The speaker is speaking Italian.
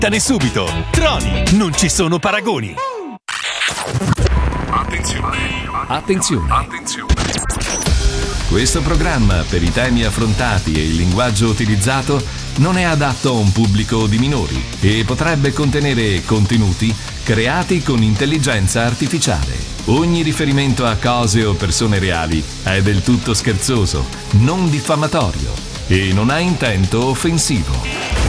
Smanettane subito! Troni, non ci sono paragoni! Attenzione! Questo programma, per i temi affrontati e il linguaggio utilizzato, non è adatto a un pubblico di minori e potrebbe contenere contenuti creati con intelligenza artificiale. Ogni riferimento a cose o persone reali è del tutto scherzoso, non diffamatorio e non ha intento offensivo.